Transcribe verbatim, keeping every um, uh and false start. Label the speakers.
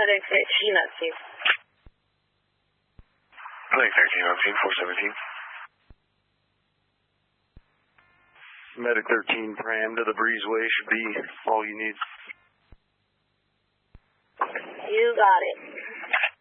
Speaker 1: Medic thirteen on scene.
Speaker 2: Medic thirteen on scene, four seventeen.
Speaker 3: Medic thirteen, Pram to the breezeway should be all you need.
Speaker 1: You got it.